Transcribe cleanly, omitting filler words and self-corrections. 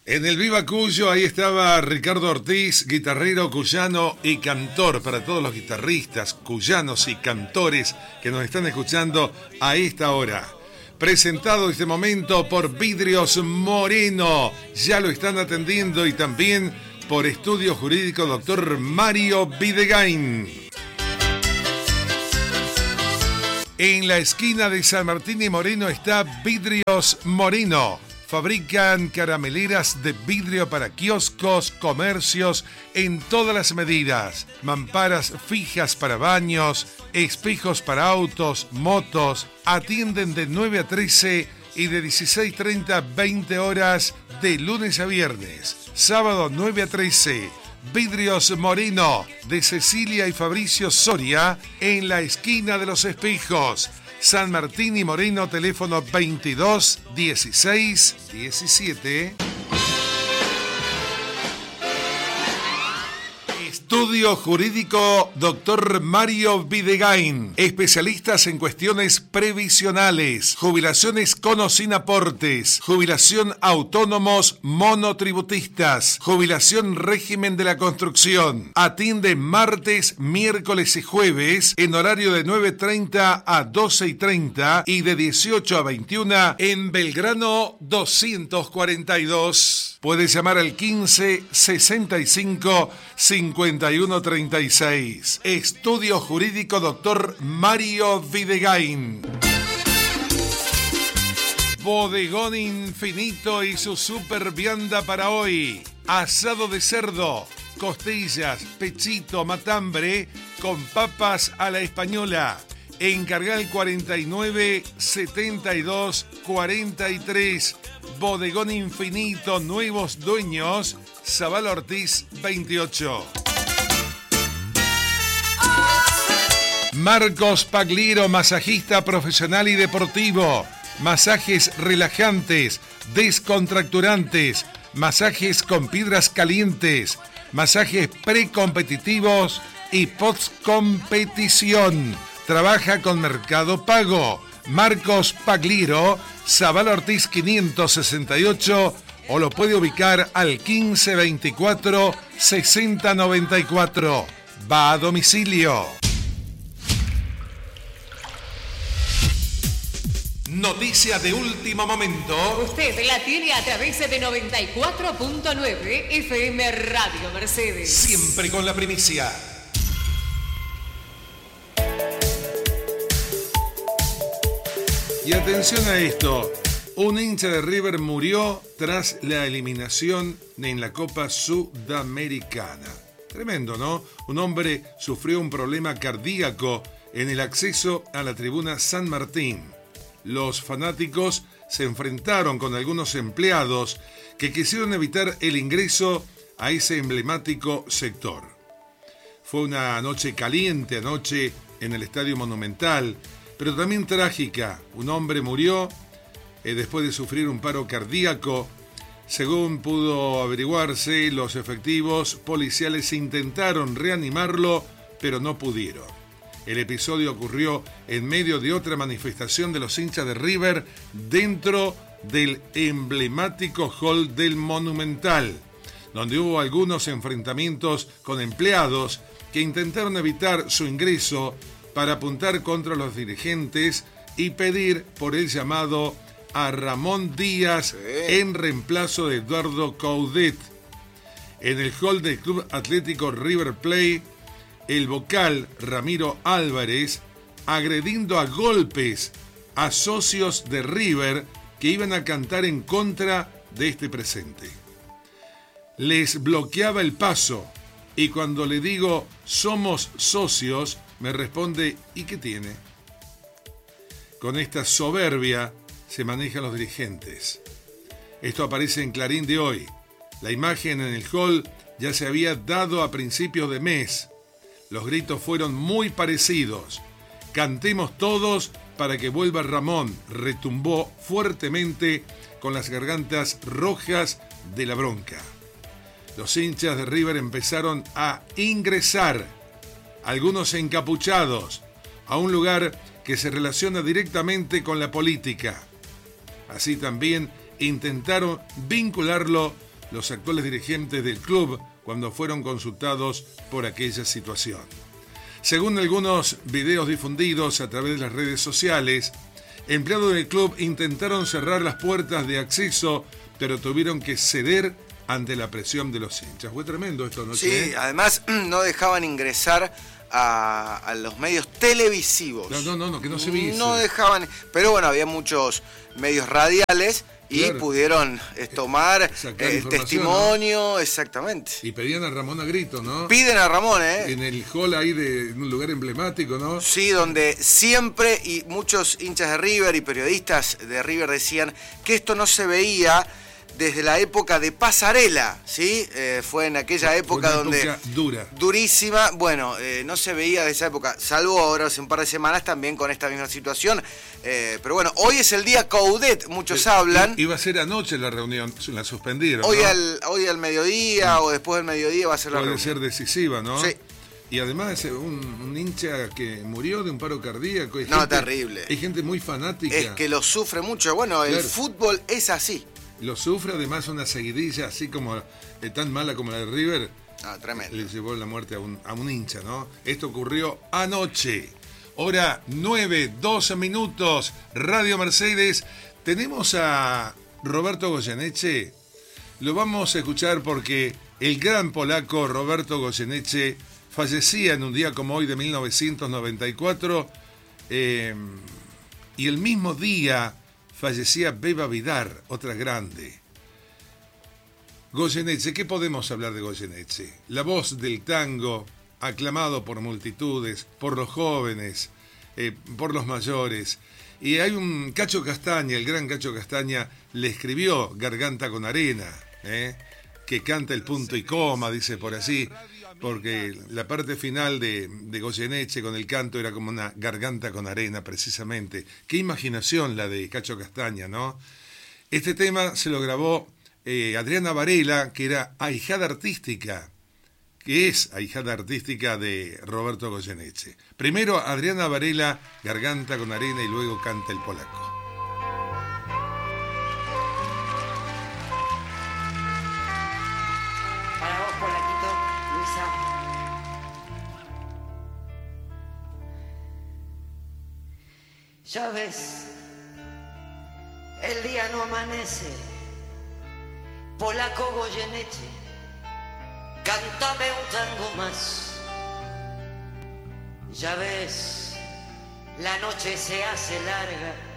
En el Viva Cuyo, ahí estaba Ricardo Ortiz, guitarrero cuyano y cantor para todos los guitarristas, cuyanos y cantores que nos están escuchando a esta hora. Presentado este momento por Vidrios Moreno, ya lo están atendiendo, y también por Estudio Jurídico Dr. Mario Videgain. En la esquina de San Martín y Moreno está Vidrios Moreno. Fabrican carameleras de vidrio para kioscos, comercios en todas las medidas. Mamparas fijas para baños, espejos para autos, motos. Atienden de 9 a 13 y de 16:30 a 20 horas de lunes a viernes. Sábado 9 a 13. Vidrios Moreno de Cecilia y Fabricio Soria en la esquina de los espejos. San Martín y Moreno, teléfono 22 16 17. Estudio Jurídico Dr. Mario Videgain. Especialistas en cuestiones previsionales, jubilaciones con o sin aportes, jubilación autónomos monotributistas, jubilación régimen de la construcción. Atiende martes, miércoles y jueves en horario de 9:30 a 12:30 y de 18 a 21 en Belgrano 242. Puedes llamar al 15 65 51 36. Estudio Jurídico Dr. Mario Videgain. Bodegón Infinito y su super vianda para hoy. Asado de cerdo, costillas, pechito, matambre con papas a la española. Encarga el 49 72 43. Bodegón Infinito, nuevos dueños, Zabal Ortiz 28. Marcos Pagliero, masajista profesional y deportivo. Masajes relajantes, descontracturantes, masajes con piedras calientes, masajes precompetitivos y post-competición. Trabaja con Mercado Pago. Marcos Pagliero, Zabal Ortiz 568, o lo puede ubicar al 1524 6094. Va a domicilio. Noticia de último momento. Usted la tiene a través de 94.9 FM Radio Mercedes. Siempre con la primicia. Y atención a esto, un hincha de River murió tras la eliminación en la Copa Sudamericana. Tremendo, ¿no? Un hombre sufrió un problema cardíaco en el acceso a la tribuna San Martín. Los fanáticos se enfrentaron con algunos empleados que quisieron evitar el ingreso a ese emblemático sector. Fue una noche caliente anoche en el Estadio Monumental, pero también trágica. Un hombre murió después de sufrir un paro cardíaco. Según pudo averiguarse, los efectivos policiales intentaron reanimarlo, pero no pudieron. El episodio ocurrió en medio de otra manifestación de los hinchas de River dentro del emblemático hall del Monumental, donde hubo algunos enfrentamientos con empleados que intentaron evitar su ingreso para apuntar contra los dirigentes y pedir por el llamado a Ramón Díaz en reemplazo de Eduardo Coudet. En el hall del Club Atlético River Plate, el vocal Ramiro Álvarez agrediendo a golpes a socios de River que iban a cantar en contra de este presente. Les bloqueaba el paso y cuando le digo somos socios, me responde, ¿y qué tiene? Con esta soberbia se manejan los dirigentes. Esto aparece en Clarín de hoy. La imagen en el hall ya se había dado a principios de mes. Los gritos fueron muy parecidos. Cantemos todos para que vuelva Ramón. Retumbó fuertemente con las gargantas rojas de la bronca. Los hinchas de River empezaron a ingresar, algunos encapuchados, a un lugar que se relaciona directamente con la política. Así también intentaron vincularlo los actuales dirigentes del club cuando fueron consultados por aquella situación. Según algunos videos difundidos a través de las redes sociales, empleados del club intentaron cerrar las puertas de acceso, pero tuvieron que ceder ante la presión de los hinchas. Fue tremendo esto, ¿no? Sí, además no dejaban ingresar a los medios televisivos. No, que no se viese. No dejaban, pero bueno, había muchos medios radiales y claro, pudieron tomar el testimonio, ¿no? Exactamente. Y pedían a Ramón a grito, ¿no? Piden a Ramón, En el hall ahí en un lugar emblemático, ¿no? Sí, donde siempre, y muchos hinchas de River y periodistas de River decían que esto no se veía desde la época de Pasarela, ¿sí? Fue en aquella época donde... Durísima. Bueno, no se veía de esa época, salvo ahora hace un par de semanas también con esta misma situación. Pero bueno, hoy es el día Coudet, muchos hablan. Iba a ser anoche la reunión, la suspendieron, hoy, ¿no? Hoy al mediodía o después del mediodía va a ser la reunión. Puede ser decisiva, ¿no? Sí. Y además un hincha que murió de un paro cardíaco. Terrible. Hay gente muy fanática. Es que lo sufre mucho. Bueno, claro, el fútbol es así. Lo sufre, además una seguidilla así como tan mala como la de River. Tremendo. Le llevó la muerte a un hincha, ¿no? Esto ocurrió anoche. Hora 9:12 minutos. Radio Mercedes. Tenemos a Roberto Goyeneche. Lo vamos a escuchar porque el gran polaco Roberto Goyeneche fallecía en un día como hoy de 1994. Y el mismo día fallecía Beba Vidar, otra grande. Goyeneche, ¿qué podemos hablar de Goyeneche? La voz del tango, aclamado por multitudes, por los jóvenes, por los mayores. Y hay un Cacho Castaña, el gran Cacho Castaña, le escribió Garganta con Arena, que canta el punto y coma, dice por así, porque la parte final de Goyeneche con el canto era como una garganta con arena, precisamente. Qué imaginación la de Cacho Castaña, ¿no? Este tema se lo grabó Adriana Varela, que era ahijada artística, que es ahijada artística de Roberto Goyeneche. Primero Adriana Varela, Garganta con Arena, y luego canta el polaco. Ya ves, el día no amanece. Polaco Goyeneche, cántame un tango más. Ya ves, la noche se hace larga.